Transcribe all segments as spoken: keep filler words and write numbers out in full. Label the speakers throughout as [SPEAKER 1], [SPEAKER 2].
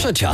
[SPEAKER 1] trzecia.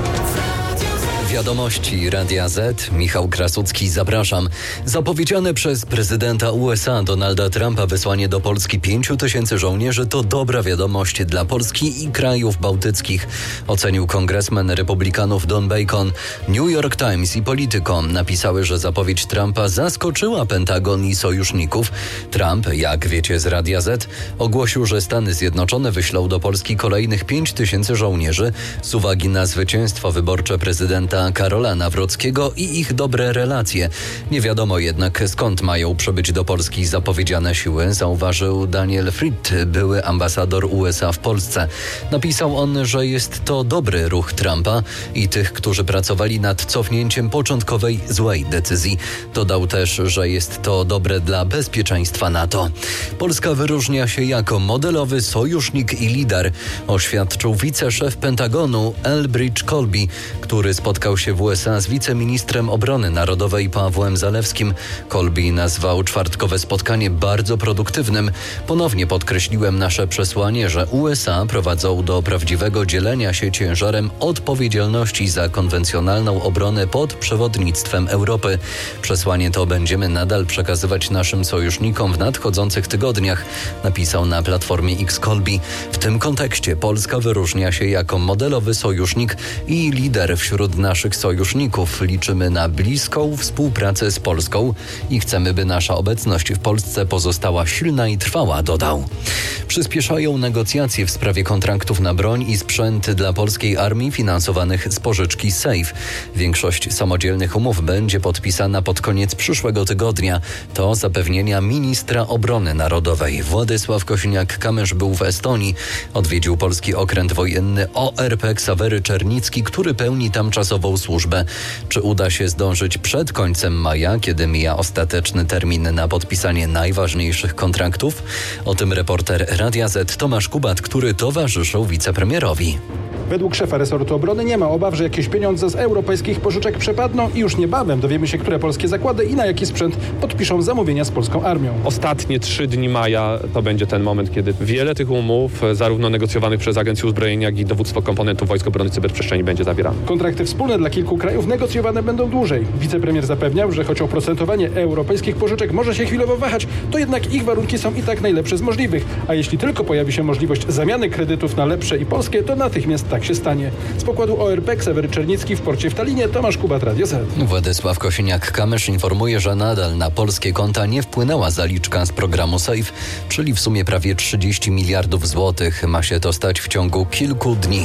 [SPEAKER 1] Wiadomości Radia Z. Michał Krasucki, zapraszam. Zapowiedziane przez prezydenta U S A Donalda Trumpa wysłanie do Polski pięciu tysięcy żołnierzy to dobra wiadomość dla Polski i krajów bałtyckich, ocenił kongresmen republikanów Don Bacon. New York Times i Politico napisały, że zapowiedź Trumpa zaskoczyła Pentagon i sojuszników. Trump, jak wiecie z Radia Z, ogłosił, że Stany Zjednoczone wyślą do Polski kolejnych pięć tysięcy żołnierzy z uwagi na zwycięstwo wyborcze prezydenta Karola Nawrockiego i ich dobre relacje. Nie wiadomo jednak, skąd mają przybyć do Polski zapowiedziane siły, zauważył Daniel Fried, były ambasador U S A w Polsce. Napisał on, że jest to dobry ruch Trumpa i tych, którzy pracowali nad cofnięciem początkowej złej decyzji. Dodał też, że jest to dobre dla bezpieczeństwa NATO. Polska wyróżnia się jako modelowy sojusznik i lider, oświadczył wiceszef Pentagonu Elbridge Colby, który spotkał się w U S A z wiceministrem obrony narodowej Pawłem Zalewskim. Colby nazwał czwartkowe spotkanie bardzo produktywnym. Ponownie podkreśliłem nasze przesłanie, że U S A prowadzą do prawdziwego dzielenia się ciężarem odpowiedzialności za konwencjonalną obronę pod przewodnictwem Europy. Przesłanie to będziemy nadal przekazywać naszym sojusznikom w nadchodzących tygodniach, napisał na Platformie X Colby. W tym kontekście Polska wyróżnia się jako modelowy sojusznik i lider wśród naszych sojuszników. Liczymy na bliską współpracę z Polską i chcemy, by nasza obecność w Polsce pozostała silna i trwała, dodał. Przyspieszają negocjacje w sprawie kontraktów na broń i sprzęt dla polskiej armii finansowanych z pożyczki SAFE. Większość samodzielnych umów będzie podpisana pod koniec przyszłego tygodnia. To zapewnienia ministra obrony narodowej. Władysław Kosiniak-Kamysz był w Estonii. Odwiedził polski okręt wojenny O R P Ksawery Czernicki, który pełni tam czasową służbę. Czy uda się zdążyć przed końcem maja, kiedy mija ostateczny termin na podpisanie najważniejszych kontraktów? O tym reporter Radia Z Tomasz Kubat, który towarzyszył wicepremierowi.
[SPEAKER 2] Według szefa resortu obrony nie ma obaw, że jakieś pieniądze z europejskich pożyczek przepadną i już niebawem dowiemy się, które polskie zakłady i na jaki sprzęt podpiszą zamówienia z polską armią.
[SPEAKER 3] Ostatnie trzy dni maja to będzie ten moment, kiedy wiele tych umów, zarówno negocjowanych przez Agencję Uzbrojeń, jak i dowództwo komponentów Wojsk Obrony Cyberprzestrzeni, będzie zawierane.
[SPEAKER 2] Kontrakty wspólne dla kilku krajów negocjowane będą dłużej. Wicepremier zapewniał, że choć oprocentowanie europejskich pożyczek może się chwilowo wahać, to jednak ich warunki są i tak najlepsze z możliwych. A jeśli tylko pojawi się możliwość zamiany kredytów na lepsze i polskie, to natychmiast tak się stanie. Z pokładu O R P Ksawery Czernicki w porcie w Tallinie Tomasz Kubat, Radio Z.
[SPEAKER 1] Władysław Kosiniak-Kamysz informuje, że nadal na polskie konta nie wpłynęła zaliczka z programu SAFE, czyli w sumie prawie trzydzieści miliardów złotych. Ma się to stać w ciągu kilku dni.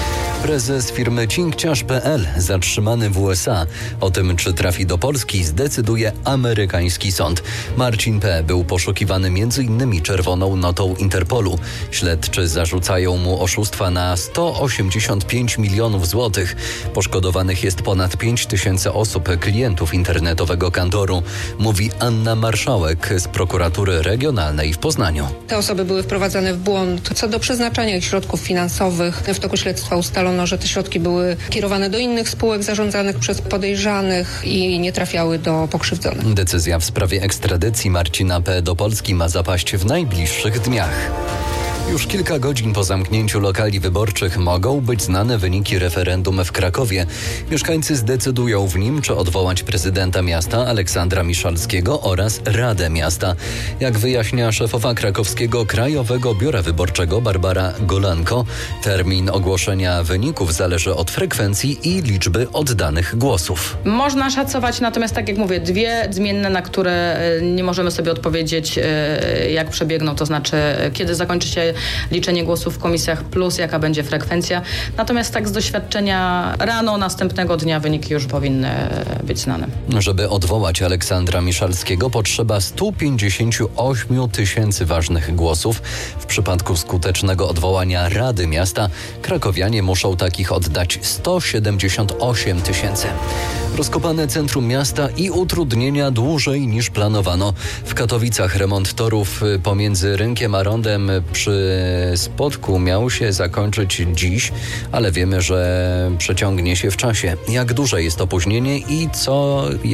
[SPEAKER 1] Prezes firmy Cinkciarz kropka pe el zatrzymany w U S A. O tym, czy trafi do Polski, zdecyduje amerykański sąd. Marcin P. był poszukiwany między innymi czerwoną notą Interpolu. Śledczy zarzucają mu oszustwa na sto osiemdziesiąt pięć milionów złotych. Poszkodowanych jest ponad pięć tysięcy osób, klientów internetowego kantoru, mówi Anna Marszałek z prokuratury regionalnej w Poznaniu.
[SPEAKER 4] Te osoby były wprowadzane w błąd co do przeznaczania ich środków finansowych. W toku śledztwa ustalono, że te środki były kierowane do innych spółek zarządzanych przez podejrzanych i nie trafiały do pokrzywdzonych.
[SPEAKER 1] Decyzja w sprawie ekstradycji Marcina P. do Polski ma zapaść w najbliższych dniach. Już kilka godzin po zamknięciu lokali wyborczych mogą być znane wyniki referendum w Krakowie. Mieszkańcy zdecydują w nim, czy odwołać prezydenta miasta Aleksandra Miszalskiego oraz Radę Miasta. Jak wyjaśnia szefowa krakowskiego Krajowego Biura Wyborczego Barbara Golanko, termin ogłoszenia wyników zależy od frekwencji i liczby oddanych głosów.
[SPEAKER 5] Można szacować, natomiast tak jak mówię, dwie zmienne, na które nie możemy sobie odpowiedzieć, jak przebiegną, to znaczy kiedy zakończy się liczenie głosów w komisjach plus jaka będzie frekwencja. Natomiast tak z doświadczenia rano następnego dnia wyniki już powinny być znane.
[SPEAKER 1] Żeby odwołać Aleksandra Miszalskiego, potrzeba sto pięćdziesiąt osiem tysięcy ważnych głosów. W przypadku skutecznego odwołania Rady Miasta krakowianie muszą takich oddać sto siedemdziesiąt osiem tysięcy. Rozkopane centrum miasta i utrudnienia dłużej niż planowano. W Katowicach remont torów pomiędzy Rynkiem a Rondem przy Spodku miał się zakończyć dziś, ale wiemy, że przeciągnie się w czasie. Jak duże jest opóźnienie i co